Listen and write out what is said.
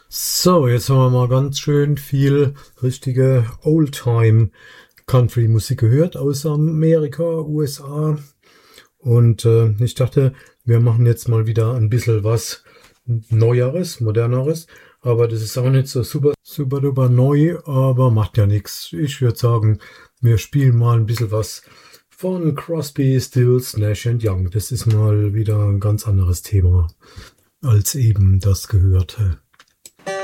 So, jetzt haben wir mal ganz schön viel richtige Oldtime Country Musik gehört aus Amerika, USA. Und ich dachte, wir machen jetzt mal wieder ein bisschen was Neueres, Moderneres. Aber das ist auch nicht so super duper neu, aber macht ja nichts. Ich würde sagen, wir spielen mal ein bisschen was von Crosby, Stills, Nash Young. Das ist mal wieder ein ganz anderes Thema als eben das Gehörte.